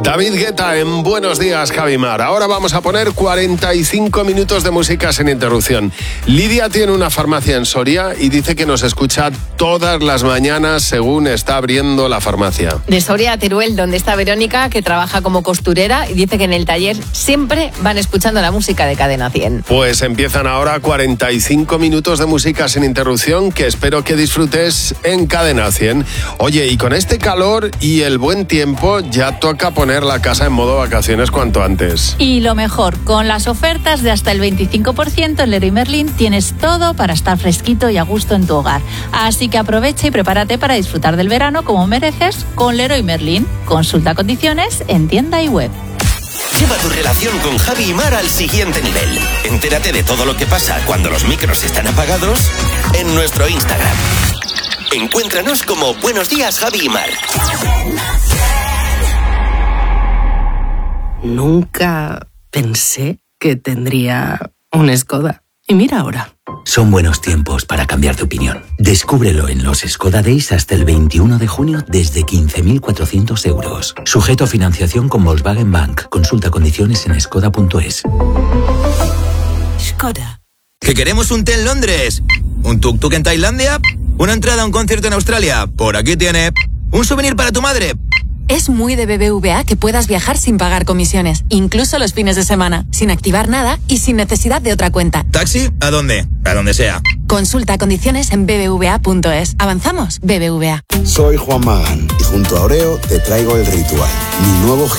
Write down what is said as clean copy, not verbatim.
David Guetta en Buenos Días, Javimar. Ahora vamos a poner 45 minutos de música sin interrupción. Lidia tiene una farmacia en Soria y dice que nos escucha todas las mañanas según está abriendo la farmacia. De Soria a Teruel, donde está Verónica, que trabaja como costurera, y dice que en el taller siempre van escuchando la música de Cadena 100. Pues empiezan ahora 45 minutos de música sin interrupción que espero que disfrutes en Cadena 100. Oye, y con este calor y el buen tiempo ya toca poner la casa en modo vacaciones cuanto antes. Y lo mejor, con las ofertas de hasta el 25% en Leroy Merlin tienes todo para estar fresquito y a gusto en tu hogar. Así que aprovecha y prepárate para disfrutar del verano como mereces con Leroy Merlin. Consulta condiciones en tienda y web. Lleva tu relación con Javi y Mar al siguiente nivel. Entérate de todo lo que pasa cuando los micros están apagados en nuestro Instagram. Encuéntranos como Buenos Días, Javi y Mar. Nunca pensé que tendría un Skoda. Y mira ahora. Son buenos tiempos para cambiar de opinión. Descúbrelo en los Skoda Days hasta el 21 de junio desde 15.400 euros. Sujeto a financiación con Volkswagen Bank. Consulta condiciones en skoda.es. Skoda. ¿Que queremos un té en Londres? ¿Un tuk-tuk en Tailandia? ¿Una entrada a un concierto en Australia? Por aquí tiene. ¿Un souvenir para tu madre? Es muy de BBVA que puedas viajar sin pagar comisiones, incluso los fines de semana, sin activar nada y sin necesidad de otra cuenta. ¿Taxi? ¿A dónde? A donde sea. Consulta condiciones en bbva.es. ¿Avanzamos? BBVA. Soy Juan Magán y junto a Oreo te traigo El Ritual, mi nuevo hit.